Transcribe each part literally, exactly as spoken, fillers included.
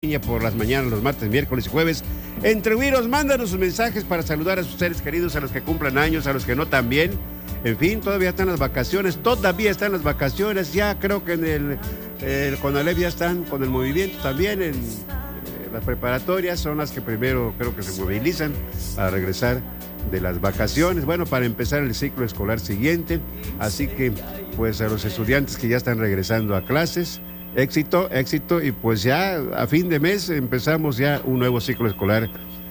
Por las mañanas, los martes, miércoles y jueves. Entreviros, mándanos sus mensajes para saludar a sus seres queridos, a los que cumplan años, a los que no también. En fin, todavía están las vacaciones, todavía están las vacaciones. Ya creo que en el, el Conalep ya están con el movimiento también. En, eh, las preparatorias son las que primero creo que se movilizan a regresar de las vacaciones. Bueno, para empezar el ciclo escolar siguiente. Así que, pues a los estudiantes que ya están regresando a clases, éxito, éxito, y pues ya a fin de mes empezamos ya un nuevo ciclo escolar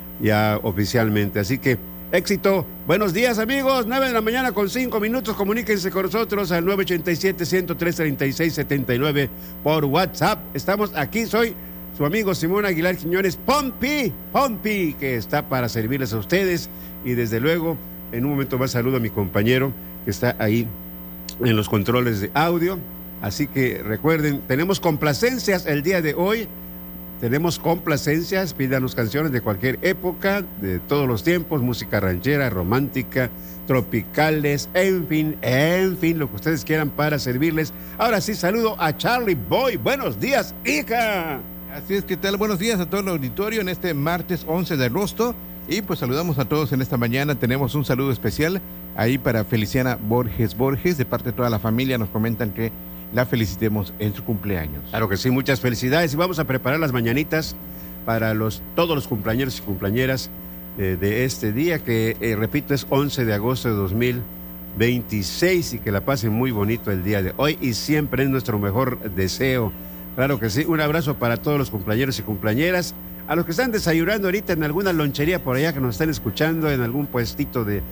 ya oficialmente, así que éxito. Buenos días, amigos, nueve de la mañana con cinco minutos, comuníquense con nosotros al nueve ocho siete, uno cero tres, tres seis siete nueve por WhatsApp. Estamos aquí, soy su amigo Simón Aguilar Quiñones, Pompi, Pompi, que está para servirles a ustedes, y desde luego, en un momento más saludo a mi compañero que está ahí en los controles de audio. Así que recuerden, tenemos complacencias el día de hoy, tenemos complacencias, pídanos canciones de cualquier época, de todos los tiempos, música ranchera, romántica, tropicales, en fin, en fin, lo que ustedes quieran para servirles. Ahora sí, saludo a Charlie Boy. Buenos días, hija. Así es, ¿qué tal? Buenos días a todo el auditorio en este martes once de agosto. Y pues saludamos a todos en esta mañana. Tenemos un saludo especial ahí para Feliciana Borges Borges, de parte de toda la familia. Nos comentan que la felicitemos en su cumpleaños. Claro que sí, muchas felicidades, y vamos a preparar las mañanitas para los, todos los cumpleañeros y cumpleañeras eh, de este día, que eh, repito, es once de agosto de dos mil veintiséis, y que la pasen muy bonito el día de hoy, y siempre es nuestro mejor deseo. Claro que sí, un abrazo para todos los cumpleañeros y cumpleañeras, a los que están desayunando ahorita en alguna lonchería por allá, que nos están escuchando en algún puestito de,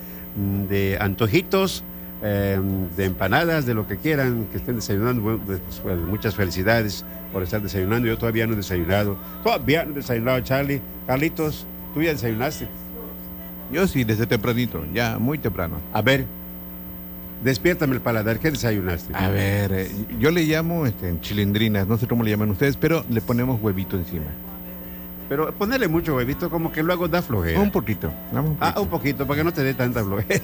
de antojitos, Eh, de empanadas, de lo que quieran, que estén desayunando. Bueno, pues, pues, muchas felicidades por estar desayunando. Yo todavía no he desayunado, todavía no he desayunado, Charlie. Carlitos, ¿tú ya desayunaste? Yo sí, desde tempranito, ya muy temprano. A ver, despiértame el paladar, ¿qué desayunaste? A ver, eh, yo le llamo este, chilindrinas, no sé cómo le llaman ustedes, pero le ponemos huevito encima. Pero ponerle mucho huevito, como que luego da flojera. Un poquito, un poquito. Ah, un poquito, para que no te dé tanta flojera.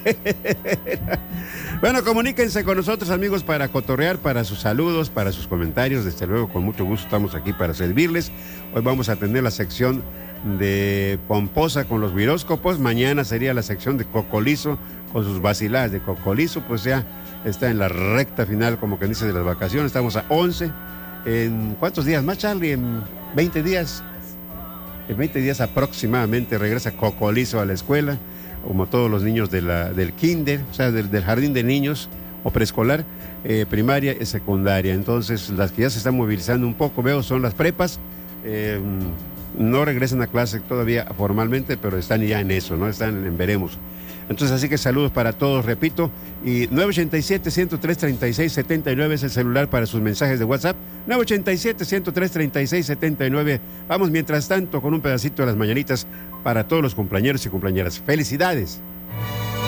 Bueno, comuníquense con nosotros, amigos, para cotorrear, para sus saludos, para sus comentarios. Desde luego, con mucho gusto estamos aquí para servirles. Hoy vamos a tener la sección de Pomposa con los viróscopos. Mañana sería la sección de Cocolizo con sus vaciladas de Cocolizo. Pues ya está en la recta final, como que dice, de las vacaciones. Estamos a once. ¿En cuántos días más, Charlie? ¿En veinte días? En veinte días aproximadamente regresa Cocolizo a la escuela, como todos los niños de la, del kinder, o sea, del, del jardín de niños o preescolar, eh, primaria y secundaria. Entonces, las que ya se están movilizando un poco, veo, son las prepas. Eh, no regresan a clase todavía formalmente, pero están ya en eso, ¿no? Están en veremos. Entonces, así que saludos para todos, repito, y nueve ocho siete, uno cero tres, tres seis siete nueve es el celular para sus mensajes de WhatsApp, nueve ocho siete, uno cero tres, tres seis siete nueve. Vamos, mientras tanto, con un pedacito de las mañanitas para todos los cumpleañeros y cumpleañeras. ¡Felicidades!